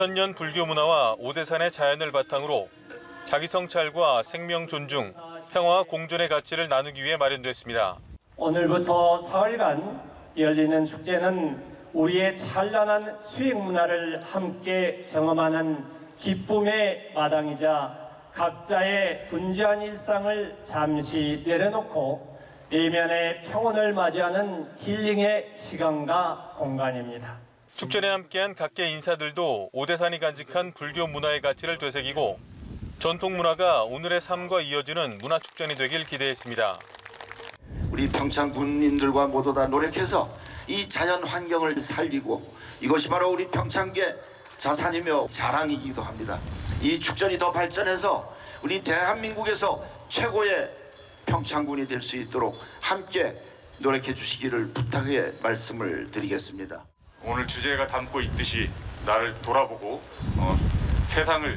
천년 불교 문화와 오대산의 자연을 바탕으로 자기 성찰과 생명 존중, 평화와 공존의 가치를 나누기 위해 마련됐습니다. 오늘부터 사흘간 열리는 축제는 우리의 찬란한 수익 문화를 함께 경험하는 기쁨의 마당이자 각자의 분주한 일상을 잠시 내려놓고 내면의 평온을 맞이하는 힐링의 시간과 공간입니다. 축전에 함께한 각계 인사들도 오대산이 간직한 불교 문화의 가치를 되새기고 전통 문화가 오늘의 삶과 이어지는 문화축전이 되길 기대했습니다. 우리 평창 군민들과 모두 다 노력해서 이 자연 환경을 살리고 이것이 바로 우리 평창계 자산이며 자랑이기도 합니다. 이 축전이 더 발전해서 우리 대한민국에서 최고의 평창군이 될 수 있도록 함께 노력해 주시기를 부탁의 말씀을 드리겠습니다. 오늘 주제가 담고 있듯이 나를 돌아보고 세상을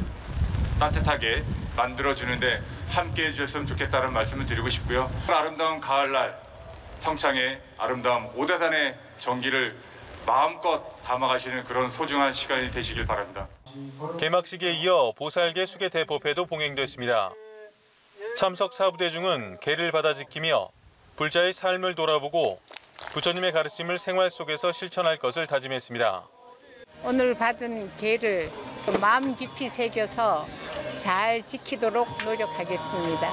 따뜻하게 만들어주는데 함께해 주셨으면 좋겠다는 말씀을 드리고 싶고요. 아름다운 가을날 평창의 아름다움 오대산의 정기를 마음껏 담아가시는 그런 소중한 시간이 되시길 바랍니다. 개막식에 이어 보살개 수계 대법회도 봉행됐습니다. 참석 사부대 중은 개를 받아 지키며 불자의 삶을 돌아보고 부처님의 가르침을 생활 속에서 실천할 것을 다짐했습니다. 오늘 받은 개를 마음 깊이 새겨서 잘 지키도록 노력하겠습니다.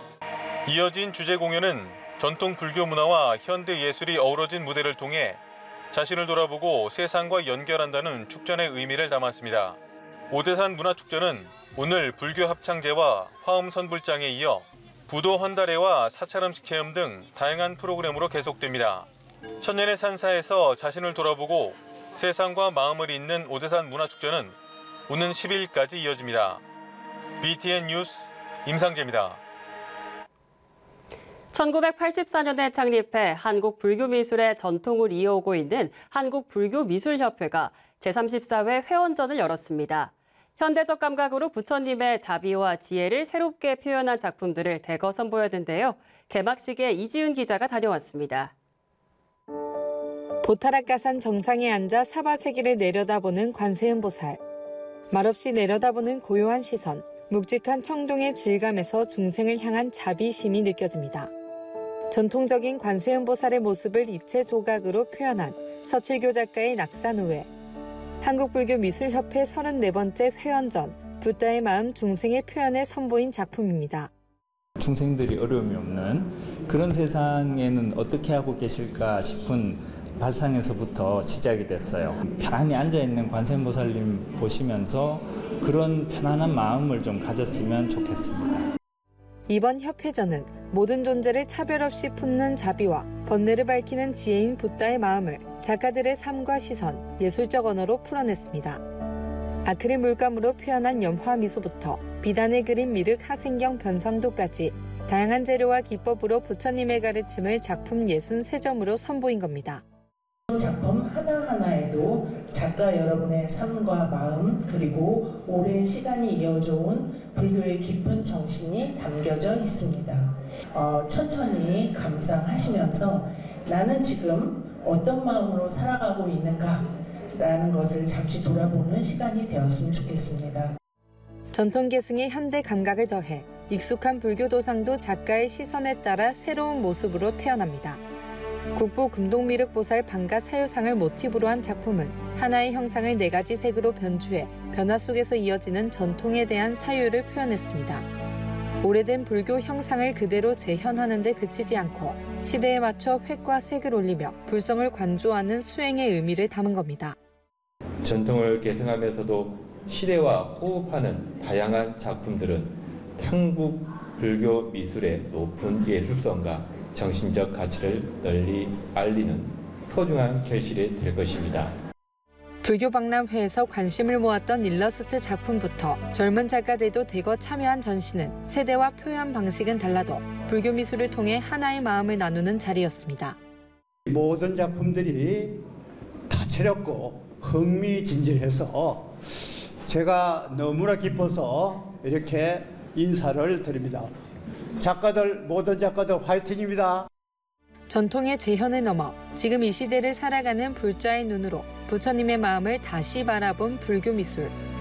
이어진 주제 공연은 전통 불교 문화와 현대 예술이 어우러진 무대를 통해 자신을 돌아보고 세상과 연결한다는 축전의 의미를 담았습니다. 오대산 문화축전은 오늘 불교 합창제와 화음 선불장에 이어 부도 헌달회와 사찰음식 체험 등 다양한 프로그램으로 계속됩니다. 천년의 산사에서 자신을 돌아보고 세상과 마음을 잇는 오대산 문화축전은 오는 10일까지 이어집니다. BTN 뉴스 임상재입니다. 1984년에 창립해 한국 불교미술의 전통을 이어오고 있는 한국불교미술협회가 제34회 회원전을 열었습니다. 현대적 감각으로 부처님의 자비와 지혜를 새롭게 표현한 작품들을 대거 선보였는데요. 개막식에 이지은 기자가 다녀왔습니다. 보타락가산 정상에 앉아 사바세계를 내려다보는 관세음보살. 말없이 내려다보는 고요한 시선, 묵직한 청동의 질감에서 중생을 향한 자비심이 느껴집니다. 전통적인 관세음보살의 모습을 입체 조각으로 표현한 서칠교 작가의 낙산우회. 한국불교미술협회 34번째 회원전, 붓다의 마음 중생의 표현에 선보인 작품입니다. 중생들이 어려움이 없는 그런 세상에는 어떻게 하고 계실까 싶은 발상에서부터 시작이 됐어요. 편안히 앉아있는 관세음보살님 보시면서 그런 편안한 마음을 좀 가졌으면 좋겠습니다. 이번 협회전은 모든 존재를 차별 없이 품는 자비와 번뇌를 밝히는 지혜인 붓다의 마음을 작가들의 삶과 시선, 예술적 언어로 풀어냈습니다. 아크릴 물감으로 표현한 염화 미소부터 비단에 그린 미륵 하생경 변상도까지 다양한 재료와 기법으로 부처님의 가르침을 작품 63점으로 선보인 겁니다. 작품 하나하나에도 작가 여러분의 삶과 마음 그리고 오랜 시간이 이어져 온 불교의 깊은 정신이 담겨져 있습니다. 천천히 감상하시면서 나는 지금 어떤 마음으로 살아가고 있는가라는 것을 잠시 돌아보는 시간이 되었으면 좋겠습니다. 전통 계승의 현대 감각을 더해 익숙한 불교 도상도 작가의 시선에 따라 새로운 모습으로 태어납니다. 국보 금동미륵보살 방가 사유상을 모티브로 한 작품은 하나의 형상을 4가지 색으로 변주해 변화 속에서 이어지는 전통에 대한 사유를 표현했습니다. 오래된 불교 형상을 그대로 재현하는 데 그치지 않고 시대에 맞춰 획과 색을 올리며 불성을 관조하는 수행의 의미를 담은 겁니다. 전통을 계승하면서도 시대와 호흡하는 다양한 작품들은 한국 불교 미술의 높은 예술성과 정신적 가치를 널리 알리는 소중한 결실이 될 것입니다. 불교박람회에서 관심을 모았던 일러스트 작품부터 젊은 작가들도 대거 참여한 전시는 세대와 표현 방식은 달라도 불교 미술을 통해 하나의 마음을 나누는 자리였습니다. 모든 작품들이 다채롭고 흥미진진해서 제가 너무나 기뻐서 이렇게 인사를 드립니다. 작가들, 모든 작가들 화이팅입니다. 전통의 재현을 넘어 지금 이 시대를 살아가는 불자의 눈으로 부처님의 마음을 다시 바라본 불교 미술.